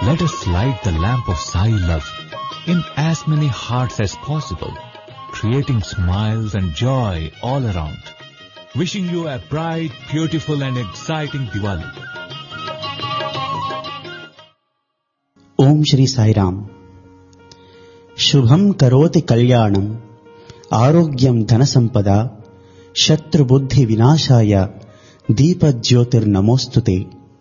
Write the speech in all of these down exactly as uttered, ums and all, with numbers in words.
Let us light the lamp of Sai love in as many hearts as possible, creating smiles and joy all around. Wishing you a bright, beautiful and exciting Diwali. ఓం శ్రీ సాయిరామ్. శుభం కరోతి కళ్యాణం ఆరోగ్యం ధన సంపద శత్రుబుద్ధి వినాశాయ దీపజ్యోతిర్నమోస్తుతే.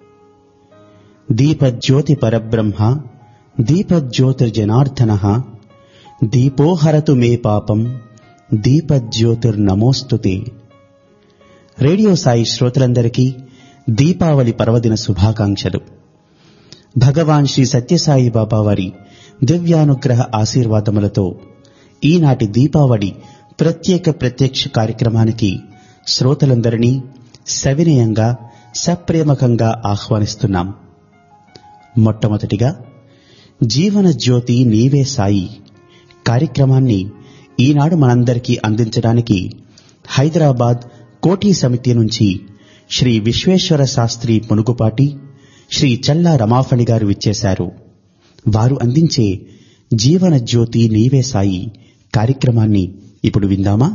దీపజ్యోతి పరబ్రహ్మ దీపజ్యోతిర్జనార్దనః దీపో హరతు మే పాపం దీపజ్యోతిర్నమోస్తుతే. Radio Sai శ్రోతలందరికీ దీపావళి పర్వదిన శుభాకాంక్షలు. భగవాన్ శ్రీ సత్యసాయి బాబా వారి దివ్యానుగ్రహ ఆశీర్వాదములతో ఈనాటి దీపావళి ప్రత్యేక ప్రత్యక్ష కార్యక్రమానికి శ్రోతలందరినీ సవినయంగా సప్రేమకంగా ఆహ్వానిస్తున్నాం. మొట్టమొదటిగా జీవన జ్యోతి నీవే సాయి కార్యక్రమాన్ని ఈనాడు మనందరికీ అందించడానికి హైదరాబాద్ కోఠీ సమితి నుంచి శ్రీ విశ్వేశ్వర శాస్త్రి పొనుగుపాటి, శ్రీ చల్లా రమాఫణి గారు విచ్చేశారు. వారు అందించే జీవన జ్యోతి నీవే సాయి కార్యక్రమాన్ని ఇప్పుడు విందామా?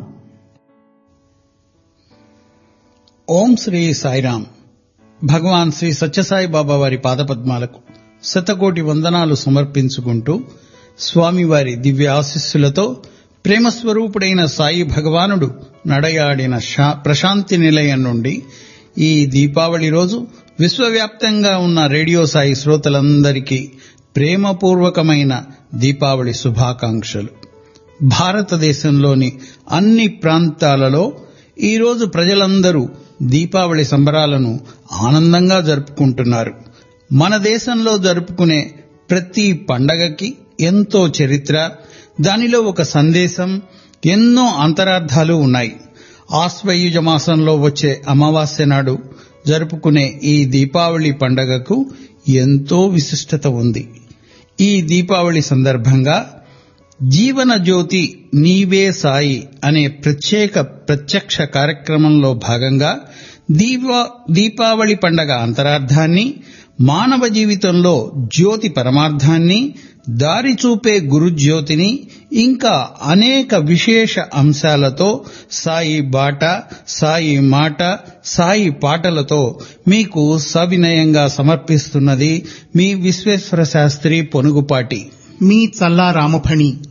ఓం శ్రీ సాయిరాం. భగవాన్ శ్రీ సత్యసాయి బాబా వారి పాదపద్మాలకు శతకోటి వందనాలు సమర్పించుకుంటూ స్వామివారి దివ్య ఆశీస్సులతో ప్రేమస్వరూపుడైన సాయి భగవానుడు నడయాడిన ప్రశాంతి నిలయం నుండి ఈ దీపావళి రోజు విశ్వవ్యాప్తంగా ఉన్న రేడియో సాయి శ్రోతలందరికీ ప్రేమపూర్వకమైన దీపావళి శుభాకాంక్షలు. భారతదేశంలోని అన్ని ప్రాంతాలలో ఈరోజు ప్రజలందరూ దీపావళి సంబరాలను ఆనందంగా జరుపుకుంటున్నారు. మన దేశంలో జరుపుకునే ప్రతి పండగకి ఎంతో చరిత్ర, దానిలో ఒక సందేశం, ఎన్నో అంతరార్థాలు ఉన్నాయి. ఆశ్వయుజ మాసంలో వచ్చే అమావాస్య నాడు జరుపుకునే ఈ దీపావళి పండగకు ఎంతో విశిష్టత ఉంది. ఈ దీపావళి సందర్భంగా జీవన జ్యోతి నీవే సాయి అనే ప్రత్యేక ప్రత్యక్ష కార్యక్రమంలో భాగంగా దీపా దీపావళి పండగ అంతరార్థాన్ని, మానవ జీవితంలో జ్యోతి పరమార్థాన్ని, దారి చూపే గురుజ్యోతిని, ఇంకా అనేక విశేష అంశాలతో సాయి బాట, సాయి మాట, సాయి పాటలతో మీకు సవినయంగా సమర్పిస్తున్నది మీ విశ్వేశ్వర శాస్త్రి పొనుగుపాటి, మీ చల్లా రామఫణి.